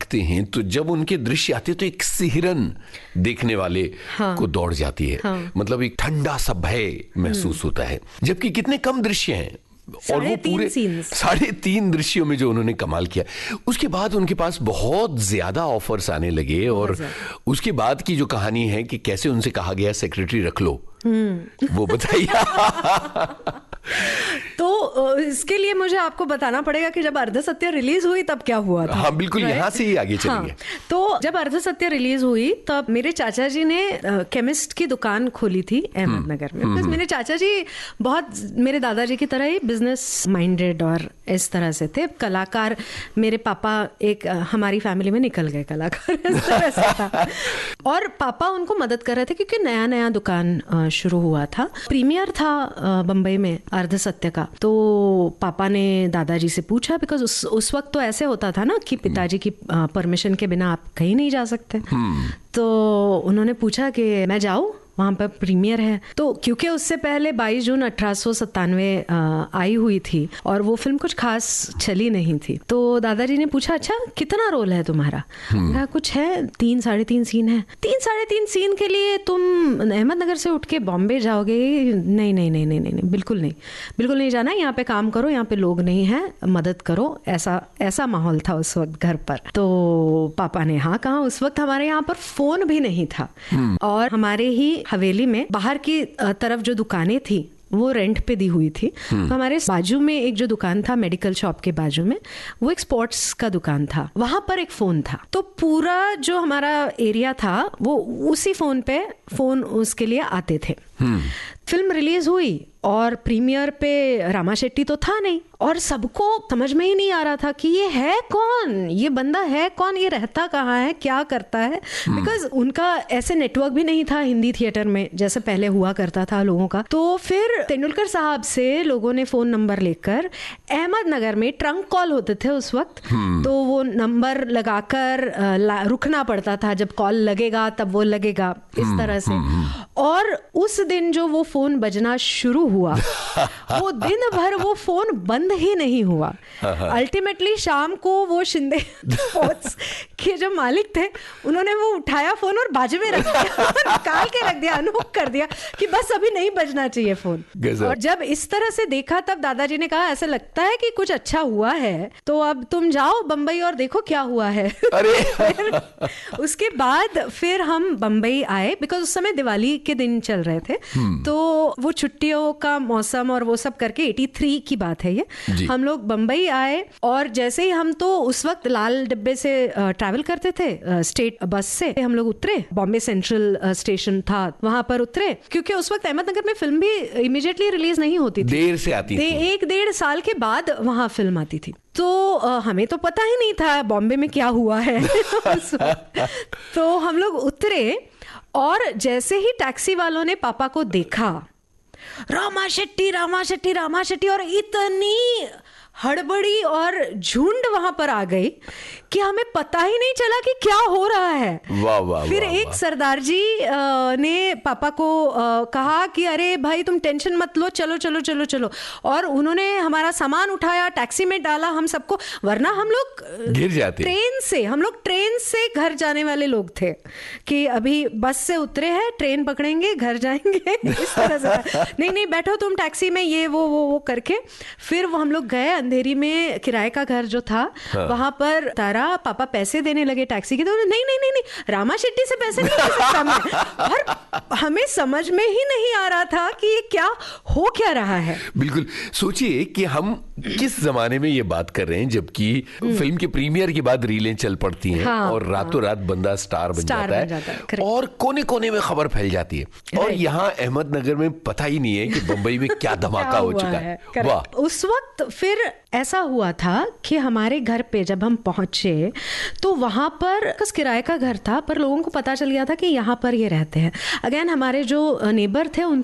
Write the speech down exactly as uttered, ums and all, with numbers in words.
ताकते हैं तो जब उनके दृश्य आते हैं तो एक सिहरन देखने वाले हाँ, को दौड़ जाती है। हाँ, मतलब एक ठंडा सा भय महसूस होता है, जबकि कितने कम दृश्य हैं और वो पूरे साढ़े तीन दृश्यों में जो उन्होंने कमाल किया। उसके बाद उनके पास बहुत ज्यादा ऑफर्स आने लगे और उसके बाद की जो कहानी है कि कैसे उनसे कहा गया सेक्रेटरी रख लो, वो बताइए। तो इसके लिए मुझे आपको बताना पड़ेगा कि जब अर्धसत्य रिलीज हुई तब क्या हुआ था। हाँ बिल्कुल, यहाँ से ही आगे चलेंगे। हाँ, तो जब अर्धसत्य रिलीज हुई तब मेरे चाचा जी ने केमिस्ट की दुकान खोली थी अहमदनगर में। बिकॉज मेरे चाचा जी बहुत मेरे दादाजी की तरह ही बिजनेस माइंडेड और इस तरह से थे। कलाकार मेरे पापा एक हमारी फैमिली में निकल गए कलाकार, इस तरह से था। और पापा उनको मदद कर रहे थे क्योंकि नया नया दुकान शुरू हुआ था। प्रीमियर था बम्बई में अर्धसत्य का, तो पापा ने दादाजी से पूछा, बिकॉज उस उस वक्त तो ऐसे होता था ना कि पिताजी की परमिशन के बिना आप कहीं नहीं जा सकते। तो उन्होंने पूछा कि मैं जाऊं, वहाँ पर प्रीमियर है। तो क्योंकि उससे पहले बाईस जून अठारह सौ सत्तानवे आई हुई थी और वो फिल्म कुछ खास चली नहीं थी, तो दादाजी ने पूछा अच्छा कितना रोल है तुम्हारा? कहा कुछ है, तीन साढ़े तीन सीन है। तीन साढ़े तीन सीन के लिए तुम अहमदनगर से उठ के बॉम्बे जाओगे? नहीं नहीं नहीं नहीं नहीं बिल्कुल नहीं, बिल्कुल नहीं जाना, यहाँ पे काम करो, यहाँ पे लोग नहीं है, मदद करो। ऐसा ऐसा माहौल था उस वक्त घर पर। तो पापा ने हाँ कहा। उस वक्त हमारे यहाँ पर फोन भी नहीं था और हमारे ही हवेली में बाहर की तरफ जो दुकानें थी वो रेंट पे दी हुई थी। तो हमारे बाजू में एक जो दुकान था मेडिकल शॉप के बाजू में, वो एक स्पोर्ट्स का दुकान था, वहां पर एक फोन था। तो पूरा जो हमारा एरिया था वो उसी फोन पे फोन उसके लिए आते थे। फिल्म रिलीज हुई और प्रीमियर पे रामा शेट्टी तो था नहीं और सबको समझ में ही नहीं आ रहा था कि ये है कौन, ये बंदा है कौन, ये रहता कहाँ है, क्या करता है। बिकॉज उनका ऐसे नेटवर्क भी नहीं था हिंदी थिएटर में जैसे पहले हुआ करता था लोगों का। तो फिर तेंदुलकर साहब से लोगों ने फोन नंबर लेकर, अहमदनगर में ट्रंक कॉल होते थे उस वक्त, तो वो नंबर लगाकर रुकना पड़ता था, जब कॉल लगेगा तब वो लगेगा, इस तरह से। और उस दिन जो वो फोन बजना शुरू हुआ वो दिन भर वो फोन बंद ही नहीं हुआ। अल्टीमेटली शाम को वो शिंदे स्पोर्ट्स के जो मालिक थे उन्होंने वो उठाया फोन और बाजू में रख दिया, निकाल के रख दिया, अनहुक कर दिया कि बस अभी नहीं बजना चाहिए फोन। और जब इस तरह से देखा तब दादाजी ने कहा ऐसा लगता है कि कुछ अच्छा हुआ है, तो अब तुम जाओ बंबई और देखो क्या हुआ है। अरे उसके बाद फिर हम बंबई आए, बिकॉज उस समय दिवाली के दिन चल रहे थे। तो वो छुट्टियों का मौसम और वो सब करके तिरासी की बात है ये, हम लोग बंबई आए। और जैसे ही हम तो उस वक्त लाल डिब्बे से ट्रैवल करते थे, स्टेट बस से हम लोग उतरे, बॉम्बे सेंट्रल स्टेशन था वहां पर उतरे, क्योंकि उस वक्त अहमदनगर में फिल्म भी इमीडिएटली रिलीज नहीं होती थी, देर से आती थी, एक डेढ़ साल के बाद वहां फिल्म आती थी। तो आ, हमें तो पता ही नहीं था बॉम्बे में क्या हुआ है। तो हम लोग उतरे और जैसे ही टैक्सी वालों ने पापा को देखा, रामा शेट्टी रामा शेट्टी रामा शेट्टी, और इतनी हड़बड़ी और झुंड वहां पर आ गई कि हमें पता ही नहीं चला कि क्या हो रहा है। वाह वाह, फिर वाह, एक वाह। सरदार जी आ, ने पापा को आ, कहा कि अरे भाई तुम टेंशन मत लो, चलो चलो चलो चलो। और उन्होंने हमारा सामान उठाया, टैक्सी में डाला हम सबको, वरना हम लोग गिर जाते। ट्रेन से हम लोग ट्रेन से घर जाने वाले लोग थे कि अभी बस से उतरे हैं, ट्रेन पकड़ेंगे, घर जाएंगे, इस तरह से। नहीं नहीं बैठो तुम टैक्सी में, ये वो वो वो करके फिर वो हम लोग गए अंधेरी में किराए का घर जो था। हाँ। वहां पर तारा पापा पैसे देने लगे टैक्सी के, तो नहीं नहीं नहीं नहीं रामा शेट्टी से पैसे नहीं दे सकता मैं। और हमें समझ में ही नहीं आ रहा था कि ये क्या हो क्या रहा है। बिल्कुल सोचिए कि हम किस जमाने में ये बात कर रहे हैं, जबकि फिल्म के प्रीमियर के बाद रीलें चल पड़ती हैं। हाँ, और रातों हाँ। रात बंदा स्टार बन स्टार जाता, बन जाता है, है और कोने कोने में खबर फैल जाती है। और यहाँ अहमदनगर में पता ही नहीं है कि बंबई में क्या धमाका हो चुका है, है। वाह। उस वक्त फिर ऐसा हुआ था कि हमारे घर पे जब हम पहुंचे तो वहां पर किराए का घर था, पर लोगों को पता चल गया था कि यहाँ पर ये रहते हैं। अगेन हमारे जो नेबर थे